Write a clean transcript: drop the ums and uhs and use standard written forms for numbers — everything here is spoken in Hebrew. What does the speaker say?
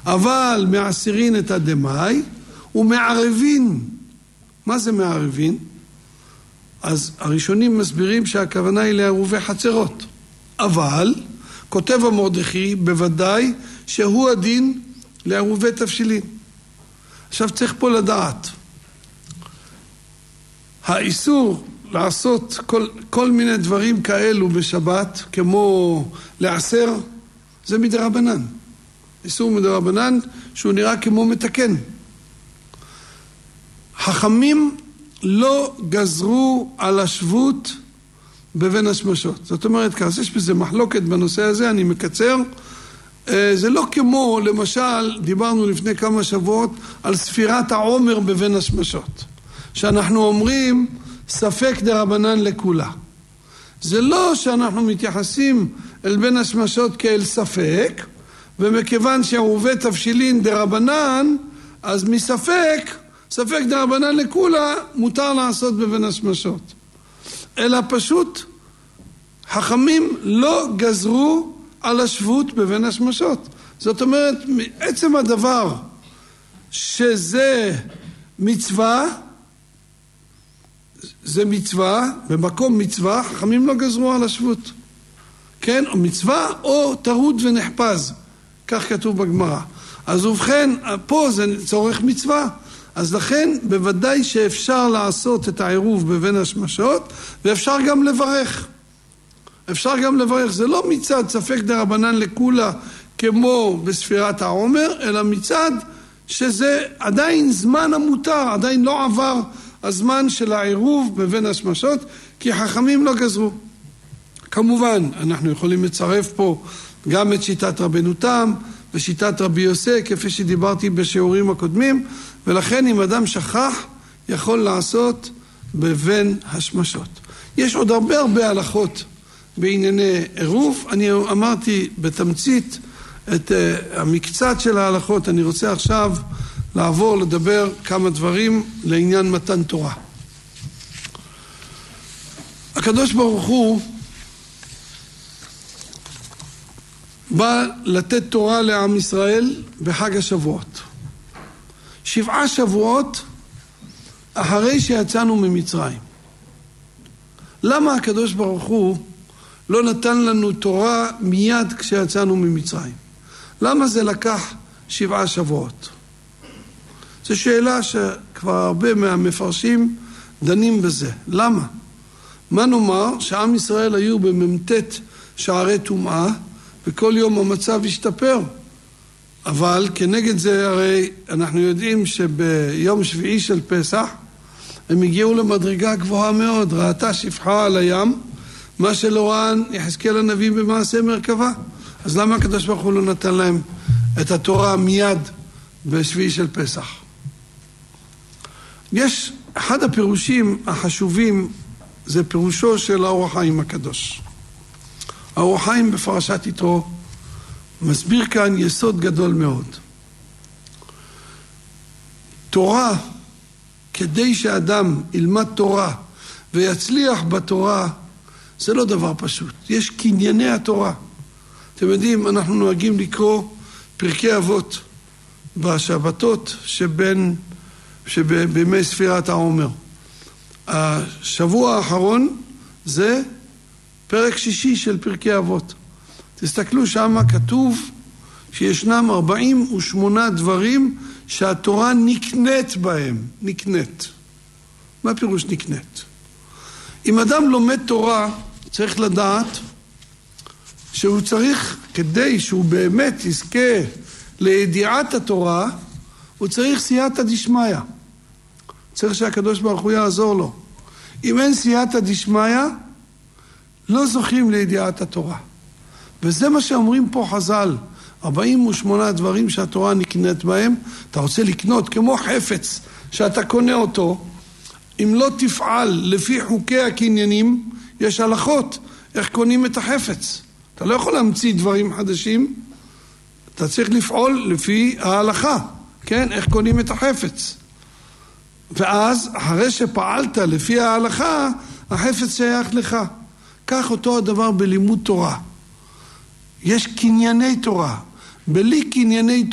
אבל מעשירין את הדמאי ומערבין. מה זה מערבין? אז הראשונים מסבירים שהכוונה היא לעירובי חצרות. אבל כותב המרדכי בוודאי שהוא הדין לעירובי תבשילין. עכשיו צריך פה לדעת, האיסור לעשות כל מיני דברים כאלו בשבת, כמו לעשר, זה מדרבנן. איסור מדרבנן שהוא נראה כמו מתקן. חכמים לא גזרו על השבות בבין השמשות. זאת אומרת, כאשר יש בזה מחלוקת בנושא הזה, אני מקצר. זה לא כמו, למשל, דיברנו לפני כמה שבועות על ספירת העומר בבין השמשות. שאנחנו אומרים, ספק דרבנן לכולה. זה לא שאנחנו מתייחסים אל בין השמשות כאל ספק, ומכיוון שעירובי תבשילין דרבנן, אז מספק, ספק דרבנן לכולה, מותר לעשות בבין השמשות. אלא פשוט, חכמים לא גזרו על השבות בבין השמשות. זאת אומרת, עצם הדבר שזה מצווה, זה מצווה, במקום מצווה, חכמים לא גזרו על השבות. כן? או מצווה או טרוד ונחפז. כך כתוב בגמרא. אז ובכן, פה זה צורך מצווה. אז לכן בוודאי שאפשר לעשות את העירוב בבין השמשות, ואפשר גם לברך. אפשר גם לברך. זה לא מצד ספק דרבנן לכולה כמו בספירת העומר, אלא מצד שזה עדיין זמן המותר, עדיין לא עבר הזמן של העירוב בבין השמשות, כי חכמים לא גזרו. כמובן, אנחנו יכולים לצרף פה גם את שיטת רבנו תם ושיטת רבי יוסי, כפי שדיברתי בשיעורים הקודמים, ולכן אם אדם שכח, יכול לעשות בבין השמשות. יש עוד הרבה הלכות בענייני עירוב. אני אמרתי בתמצית את המקצת של ההלכות. אני רוצה עכשיו לעבור לדבר כמה דברים לעניין מתן תורה. הקדוש ברוך הוא בא לתת תורה לעם ישראל בחג השבועות. 7 שבועות אחרי שיצאנו ממצרים. למה הקדוש ברוך הוא לא נתן לנו תורה מיד כשיצאנו ממצרים? למה זה לקח 7 שבועות? זו שאלה שכבר הרבה מהמפרשים דנים בזה. למה? מה נאמר? שעם ישראל היו בממתת שערי טומאה, וכל יום המצב השתפר. אבל כנגד זה הרי אנחנו יודעים שביום שביעי של פסח הם הגיעו למדרגה גבוהה מאוד. ראתה שפחה על הים, מה שלא ראה יחזקאל הנביא במעשה מרכבה. אז למה הקדוש ברוך הוא לא נתן להם את התורה מיד בשביעי של פסח? יש אחד הפירושים החשובים, זה פירושו של האור החיים הקדוש. האור החיים בפרשת יתרו מסביר כאן יסוד גדול מאוד. תורה, כדי שאדם ילמד תורה ויצליח בתורה, זה לא דבר פשוט. יש קנייני התורה. אתם יודעים, אנחנו נוהגים לקרוא פרקי אבות בשבתות שבימי ספירת העומר. השבוע האחרון זה פרק 6 של פרקי אבות. תסתכלו שם, כתוב שישנם 48 דברים שהתורה נקנית בהם. נקנית. מה פירוש נקנית? אם אדם לומד תורה, צריך לדעת שהוא צריך, כדי שהוא באמת יזכה לידיעת התורה, הוא צריך סייעתא דשמיא. צריך שהקדוש ברוך הוא יעזור לו. אם אין סייעתא דשמיא, לא זוכים לידיעת התורה. וזה מה שאומרים פה חז"ל. 48 דברים שהתורה נקנית בהם. אתה רוצה לקנות כמו חפץ שאתה קונה אותו. אם לא תפעל לפי חוקי הקניינים, יש הלכות איך קונים את החפץ. אתה לא יכול להמציא דברים חדשים. אתה צריך לפעול לפי ההלכה. כן? איך קונים את החפץ. ואז אחרי שפעלת לפי ההלכה, החפץ שייך לך. כך אותו הדבר בלימוד תורה. יש קנייני תורה. בלי קנייני